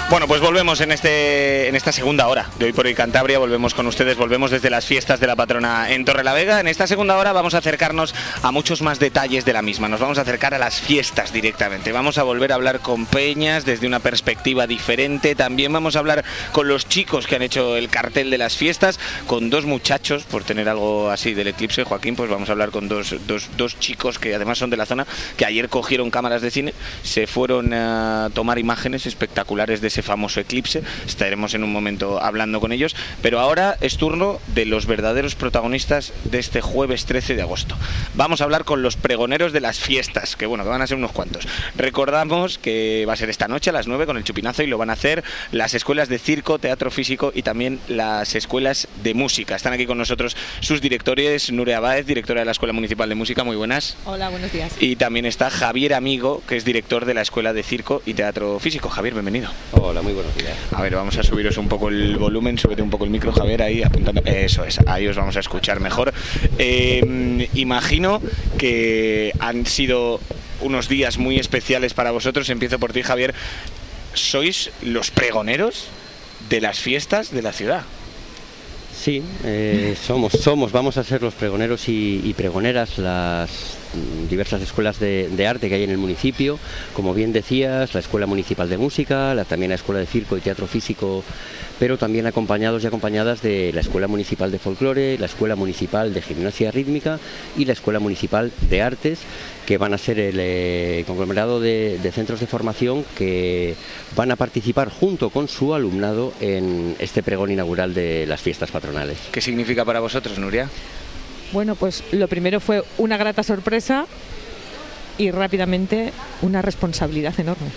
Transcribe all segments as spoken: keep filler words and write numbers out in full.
Bueno, pues volvemos en este en esta segunda hora de Hoy por Hoy Cantabria, volvemos con ustedes, volvemos desde las fiestas de la patrona en Torrelavega. En esta segunda hora vamos a acercarnos a muchos más detalles de la misma, nos vamos a acercar a las fiestas directamente, vamos a volver a hablar con peñas desde una perspectiva diferente, también vamos a hablar con los chicos que han hecho el cartel de las fiestas, con dos muchachos, por tener algo así del eclipse, Joaquín, pues vamos a hablar con dos, dos, dos chicos que además son de la zona, que ayer cogieron cámaras de cine, se fueron a tomar imágenes espectaculares de ese famoso eclipse. Estaremos en un momento hablando con ellos, pero ahora es turno de los verdaderos protagonistas de este jueves trece de agosto. Vamos a hablar con los pregoneros de las fiestas, que bueno, que van a ser unos cuantos. Recordamos que va a ser esta noche a las nueve con el chupinazo y lo van a hacer las escuelas de circo, teatro físico y también las escuelas de música. Están aquí con nosotros sus directores, Nuria Báez, directora de la Escuela Municipal de Música, muy buenas. Hola, buenos días. Y también está Javier Amigo, que es director de la Escuela de Circo y Teatro Físico. Javier, bienvenido. Hola, muy buenos días. A ver, vamos a subiros un poco el volumen, súbete un poco el micro, Javier, ahí apuntando. Eso es, ahí os vamos a escuchar mejor. Eh, imagino que han sido unos días muy especiales para vosotros. Empiezo por ti, Javier. ¿Sois los pregoneros de las fiestas de la ciudad? Sí, eh, somos, somos, vamos a ser los pregoneros y, y pregoneras, las diversas escuelas de, de arte que hay en el municipio, como bien decías, la Escuela Municipal de Música, la, también la Escuela de Circo y Teatro Físico, pero también acompañados y acompañadas de la Escuela Municipal de Folclore, la Escuela Municipal de Gimnasia Rítmica y la Escuela Municipal de Artes, que van a ser el eh, conglomerado de, de centros de formación que van a participar junto con su alumnado en este pregón inaugural de las fiestas patronales. ¿Qué significa para vosotros, Nuria? Bueno, pues lo primero fue una grata sorpresa y rápidamente una responsabilidad enorme.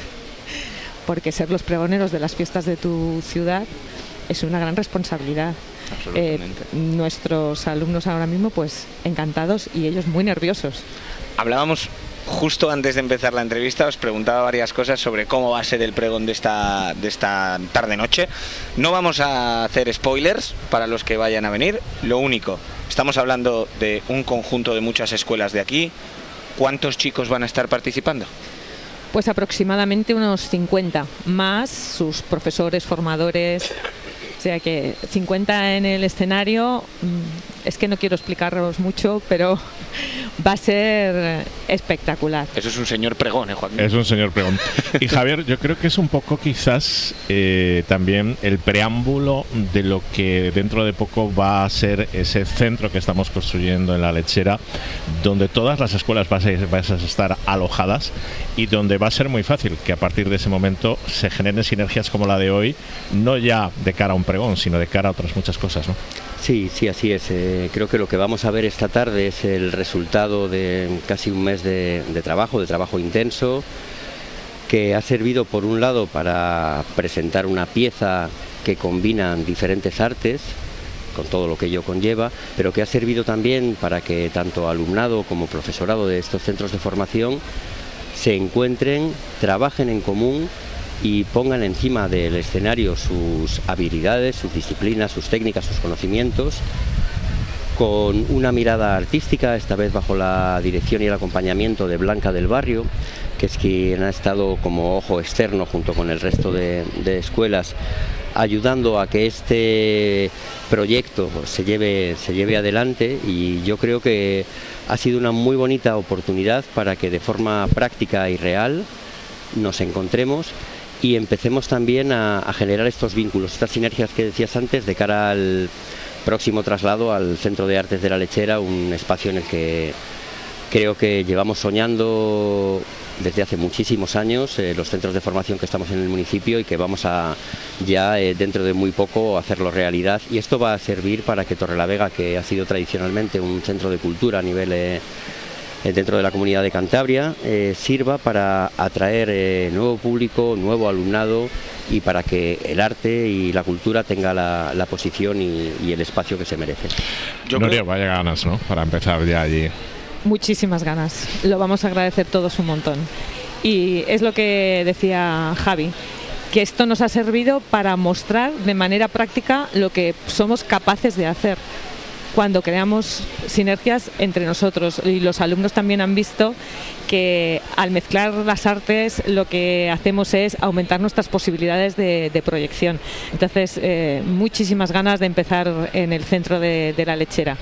Porque ser los pregoneros de las fiestas de tu ciudad es una gran responsabilidad. Absolutamente. Eh, nuestros alumnos ahora mismo pues encantados y ellos muy nerviosos. Hablábamos justo antes de empezar la entrevista, os preguntaba varias cosas sobre cómo va a ser el pregón de esta, de esta tarde-noche. No vamos a hacer spoilers para los que vayan a venir, lo único, estamos hablando de un conjunto de muchas escuelas de aquí. ¿Cuántos chicos van a estar participando? Pues aproximadamente unos cincuenta, más sus profesores, formadores, o sea que cincuenta en el escenario. Es que no quiero explicaros mucho, pero va a ser espectacular. Eso es un señor pregón, ¿eh, Joaquín? Es un señor pregón. Y Javier, yo creo que es un poco quizás eh, también el preámbulo de lo que dentro de poco va a ser ese centro que estamos construyendo en La Lechera, donde todas las escuelas van a, van a estar alojadas y donde va a ser muy fácil que a partir de ese momento se generen sinergias como la de hoy, no ya de cara a un pregón, sino de cara a otras muchas cosas, ¿no? Sí, sí, así es. Eh, creo que lo que vamos a ver esta tarde es el resultado de casi un mes de, de trabajo, de trabajo intenso, que ha servido por un lado para presentar una pieza que combina diferentes artes, con todo lo que ello conlleva, pero que ha servido también para que tanto alumnado como profesorado de estos centros de formación se encuentren, trabajen en común y pongan encima del escenario sus habilidades, sus disciplinas, sus técnicas, sus conocimientos, con una mirada artística, esta vez bajo la dirección y el acompañamiento de Blanca del Barrio, que es quien ha estado como ojo externo junto con el resto de, de escuelas, ayudando a que este proyecto se lleve, se lleve adelante, y yo creo que ha sido una muy bonita oportunidad para que de forma práctica y real nos encontremos y empecemos también a, a generar estos vínculos, estas sinergias que decías antes, de cara al próximo traslado al Centro de Artes de La Lechera, un espacio en el que creo que llevamos soñando desde hace muchísimos años, eh, los centros de formación que estamos en el municipio, y que vamos a ya eh, dentro de muy poco hacerlo realidad. Y esto va a servir para que Torrelavega, que ha sido tradicionalmente un centro de cultura a nivel eh, dentro de la comunidad de Cantabria, eh, sirva para atraer eh, nuevo público, nuevo alumnado, y para que el arte y la cultura tenga la, la posición y, y el espacio que se merece. Yo Nuria, creo... vaya ganas, ¿no?, para empezar ya allí. Muchísimas ganas, lo vamos a agradecer todos un montón. Y es lo que decía Javi, que esto nos ha servido para mostrar de manera práctica lo que somos capaces de hacer. cuando creamos sinergias entre nosotros, y los alumnos también han visto que al mezclar las artes lo que hacemos es aumentar nuestras posibilidades de, de proyección. Entonces, eh, muchísimas ganas de empezar en el centro de, de La Lechera.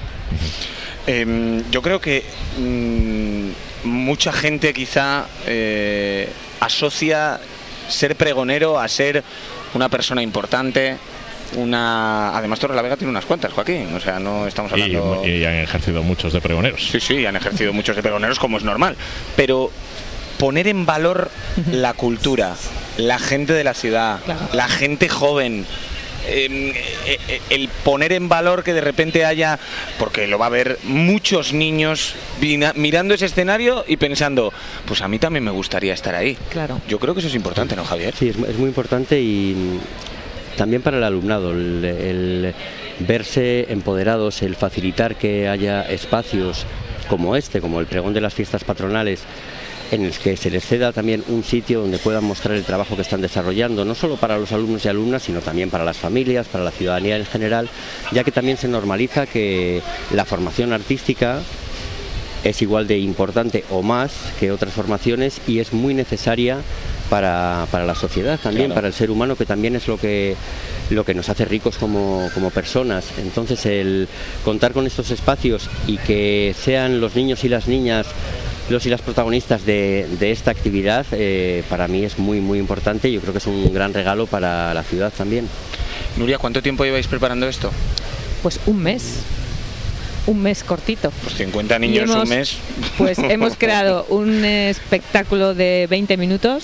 Eh, yo creo que mmm, mucha gente quizá eh, asocia ser pregonero a ser una persona importante. Una... Además, Torrelavega tiene unas cuantas, Joaquín. O sea, no estamos hablando... Y, y han ejercido muchos de pregoneros. Sí, sí, han ejercido muchos de pregoneros, como es normal. Pero poner en valor la cultura, la gente de la ciudad, claro, la gente joven... Eh, eh, el poner en valor que de repente haya, porque lo va a ver muchos niños mirando ese escenario y pensando, pues a mí también me gustaría estar ahí. Claro. Yo creo que eso es importante, ¿no, Javier? Sí, es, es muy importante, y también para el alumnado, el, el verse empoderados, el facilitar que haya espacios como este, como el pregón de las fiestas patronales, en el que se les ceda también un sitio donde puedan mostrar el trabajo que están desarrollando, no solo para los alumnos y alumnas, sino también para las familias, para la ciudadanía en general, ya que también se normaliza que la formación artística es igual de importante o más que otras formaciones, y es muy necesaria para, para la sociedad también, claro, para el ser humano, que también es lo que, lo que nos hace ricos como, como personas. Entonces, el contar con estos espacios y que sean los niños y las niñas los y las protagonistas de, de esta actividad, eh, para mí es muy muy importante, y yo creo que es un gran regalo para la ciudad también. Nuria, ¿cuánto tiempo lleváis preparando esto? Pues un mes, un mes cortito. Pues cincuenta niños, hemos, un mes. Pues hemos creado un espectáculo de veinte minutos,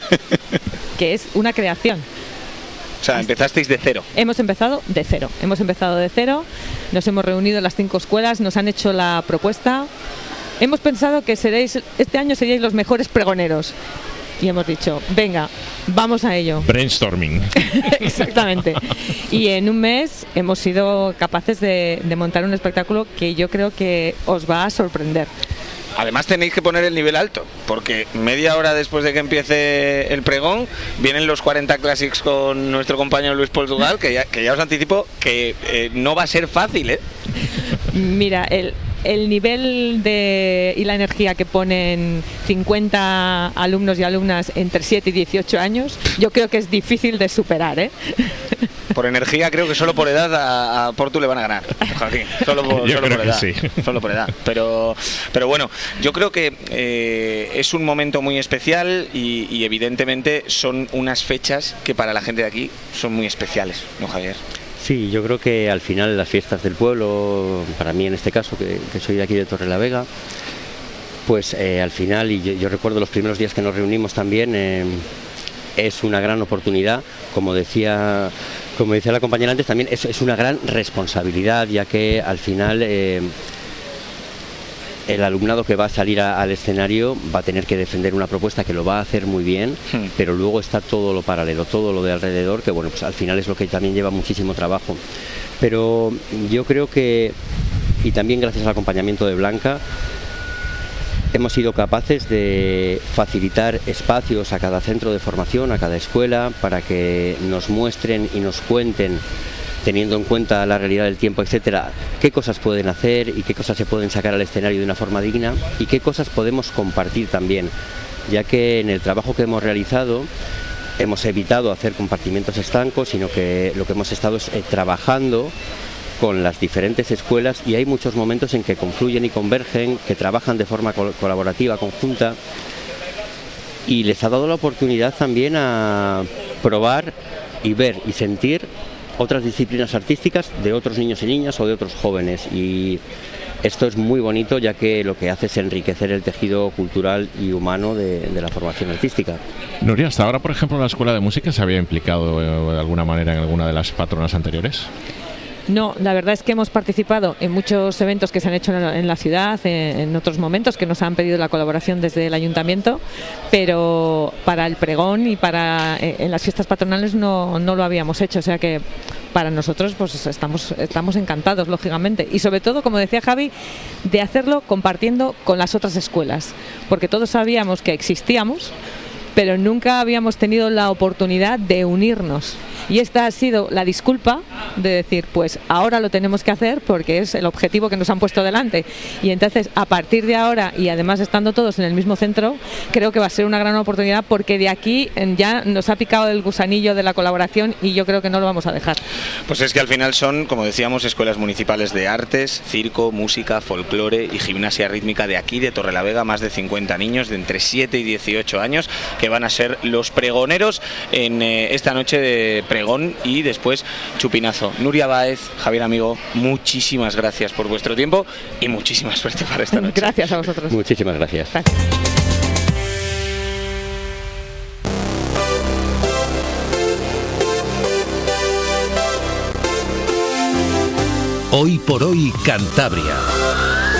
que es una creación. O sea, empezasteis de cero. Hemos empezado de cero, hemos empezado de cero, nos hemos reunido las cinco escuelas, nos han hecho la propuesta. Hemos pensado que seréis, este año seríais los mejores pregoneros, y hemos dicho, venga, vamos a ello. Brainstorming. Exactamente. Y en un mes hemos sido capaces de, de montar un espectáculo que yo creo que os va a sorprender. Además, tenéis que poner el nivel alto, porque media hora después de que empiece el pregón vienen los cuarenta Classics con nuestro compañero Luis Portugal, que ya, que ya os anticipo que eh, no va a ser fácil, ¿eh? Mira, el... el nivel de, y la energía que ponen cincuenta alumnos y alumnas entre siete y dieciocho años, yo creo que es difícil de superar, ¿eh? Por energía, creo que solo por edad a, a Portu le van a ganar, Joaquín. Solo por, yo solo creo por que edad. sí. Solo por edad. Pero, pero bueno, yo creo que eh, es un momento muy especial, y, y evidentemente son unas fechas que para la gente de aquí son muy especiales, ¿no, Javier? Sí, yo creo que al final las fiestas del pueblo, para mí en este caso, que, que soy de aquí de Torrelavega, pues eh, al final, y yo, yo recuerdo los primeros días que nos reunimos también, eh, es una gran oportunidad, como decía, como decía la compañera antes, también es, es una gran responsabilidad, ya que al final eh, el alumnado que va a salir a, al escenario va a tener que defender una propuesta que lo va a hacer muy bien, hmm. pero luego está todo lo paralelo, todo lo de alrededor, que bueno, pues al final es lo que también lleva muchísimo trabajo. Pero yo creo que, y también gracias al acompañamiento de Blanca, hemos sido capaces de facilitar espacios a cada centro de formación, a cada escuela, para que nos muestren y nos cuenten, teniendo en cuenta la realidad del tiempo, etcétera, qué cosas pueden hacer y qué cosas se pueden sacar al escenario de una forma digna, y qué cosas podemos compartir también, ya que en el trabajo que hemos realizado hemos evitado hacer compartimientos estancos, sino que lo que hemos estado es eh, trabajando con las diferentes escuelas, y hay muchos momentos en que confluyen y convergen, que trabajan de forma col- colaborativa, conjunta, y les ha dado la oportunidad también a probar y ver y sentir otras disciplinas artísticas de otros niños y niñas o de otros jóvenes, y esto es muy bonito, ya que lo que hace es enriquecer el tejido cultural y humano de, de la formación artística. Nuria, hasta ahora, por ejemplo, la Escuela de Música se había implicado eh, de alguna manera en alguna de las patronas anteriores. No, la verdad es que hemos participado en muchos eventos que se han hecho en la ciudad, en otros momentos que nos han pedido la colaboración desde el ayuntamiento, pero para el pregón y para en las fiestas patronales no, no lo habíamos hecho, o sea que para nosotros pues estamos, estamos encantados, lógicamente, y sobre todo, como decía Javi, de hacerlo compartiendo con las otras escuelas, porque todos sabíamos que existíamos, pero nunca habíamos tenido la oportunidad de unirnos. Y esta ha sido la disculpa de decir, pues ahora lo tenemos que hacer porque es el objetivo que nos han puesto delante. Y entonces, a partir de ahora, y además estando todos en el mismo centro, creo que va a ser una gran oportunidad, porque de aquí ya nos ha picado el gusanillo de la colaboración y yo creo que no lo vamos a dejar. Pues es que al final son, como decíamos, escuelas municipales de artes, circo, música, folclore y gimnasia rítmica de aquí, de Torrelavega, más de cincuenta niños de entre siete y dieciocho años que van a ser los pregoneros en eh, esta noche de pregón y después chupinazo. Nuria Báez, Javier Amigo, muchísimas gracias por vuestro tiempo y muchísima suerte para esta noche. Gracias a vosotros. Muchísimas gracias. Gracias. Hoy por hoy Cantabria.